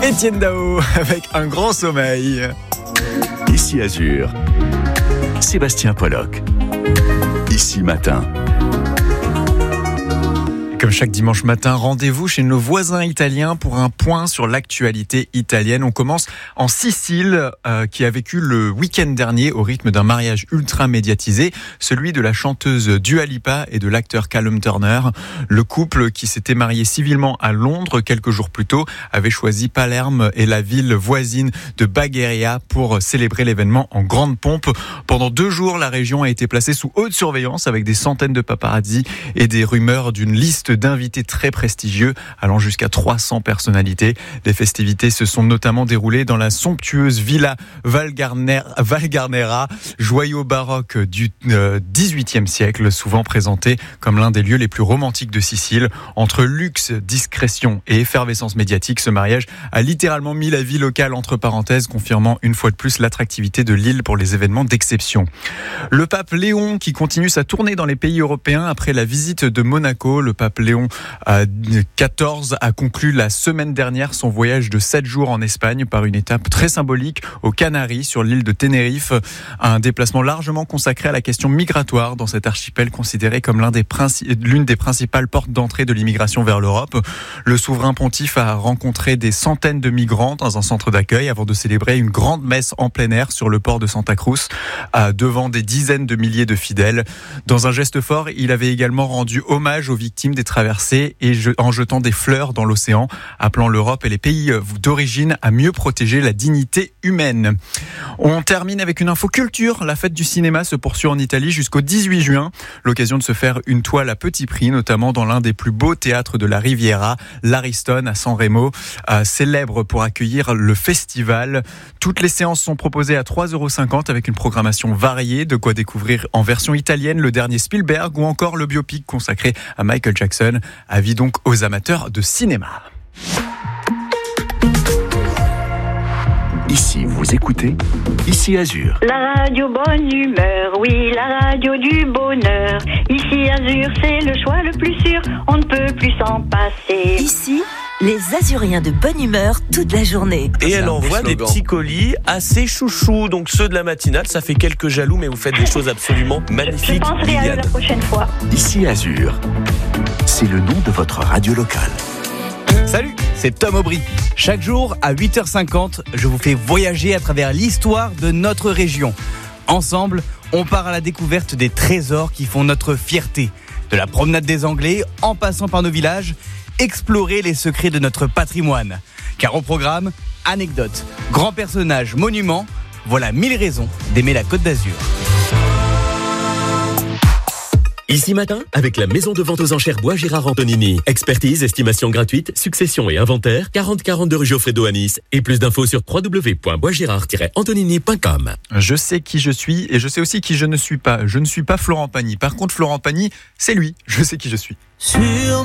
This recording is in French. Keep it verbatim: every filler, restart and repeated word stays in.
Étienne Dao avec Un grand sommeil. Ici Azur, Sébastien Pollock. Ici Matin. Comme chaque dimanche matin, rendez-vous chez nos voisins italiens pour un point sur l'actualité italienne. On commence en Sicile, euh, qui a vécu le week-end dernier au rythme d'un mariage ultra médiatisé, celui de la chanteuse Dua Lipa et de l'acteur Callum Turner. Le couple, qui s'était marié civilement à Londres quelques jours plus tôt, avait choisi Palerme et la ville voisine de Bagheria pour célébrer l'événement en grande pompe. Pendant deux jours, la région a été placée sous haute surveillance avec des centaines de paparazzi et des rumeurs d'une liste d'invités très prestigieux, allant jusqu'à trois cents personnalités. Les festivités se sont notamment déroulées dans la somptueuse Villa Valgarnera, Valgarnera, joyau baroque du euh, dix-huitième siècle, souvent présenté comme l'un des lieux les plus romantiques de Sicile. Entre luxe, discrétion et effervescence médiatique, ce mariage a littéralement mis la vie locale entre parenthèses, confirmant une fois de plus l'attractivité de l'île pour les événements d'exception. Le pape Léon, qui continue sa tournée dans les pays européens après la visite de Monaco, le pape Léon quatorze a conclu la semaine dernière son voyage de sept jours en Espagne par une étape très symbolique aux Canaries sur l'île de Tenerife. Un déplacement largement consacré à la question migratoire dans cet archipel considéré comme l'un des princi- l'une des principales portes d'entrée de l'immigration vers l'Europe. Le souverain pontife a rencontré des centaines de migrants dans un centre d'accueil avant de célébrer une grande messe en plein air sur le port de Santa Cruz devant des dizaines de milliers de fidèles. Dans un geste fort, il avait également rendu hommage aux victimes des traversées et en jetant des fleurs dans l'océan, appelant l'Europe et les pays d'origine à mieux protéger la dignité humaine. On termine avec une info culture. La fête du cinéma se poursuit en Italie jusqu'au dix-huit juin. L'occasion de se faire une toile à petit prix, notamment dans l'un des plus beaux théâtres de la Riviera, l'Ariston à San Remo, euh, célèbre pour accueillir le festival. Toutes les séances sont proposées à trois euros cinquante avec une programmation variée, de quoi découvrir en version italienne le dernier Spielberg ou encore le biopic consacré à Michael Jackson. Avis donc aux amateurs de cinéma. Ici, vous écoutez Ici Azur. La radio bonne humeur, oui, la radio du bonheur. Ici Azur, c'est le choix le plus sûr, on ne peut plus s'en passer. Ici, les Azuriens de bonne humeur toute la journée. Et elle envoie des petits colis assez chouchous, donc ceux de la matinale. Ça fait quelques jaloux, mais vous faites des choses absolument magnifiques. Je penserai à eux la prochaine fois. Ici Azur, c'est le nom de votre radio locale. Salut, c'est Tom Aubry. Chaque jour, à huit heures cinquante, je vous fais voyager à travers l'histoire de notre région. Ensemble, on part à la découverte des trésors qui font notre fierté. De la promenade des Anglais, en passant par nos villages, explorer les secrets de notre patrimoine. Car au programme, anecdotes, grands personnages, monuments, voilà mille raisons d'aimer la Côte d'Azur. Ici Matin, avec la maison de vente aux enchères Bois Gérard Antonini. Expertise, estimation gratuite, succession et inventaire, quarante quarante-deux rue Geoffredo à Nice. Et plus d'infos sur w w w point bois gérard tiret antonini point com. Je sais qui je suis et je sais aussi qui je ne suis pas. Je ne suis pas Florent Pagny. Par contre, Florent Pagny, c'est lui. Je sais qui je suis. Sur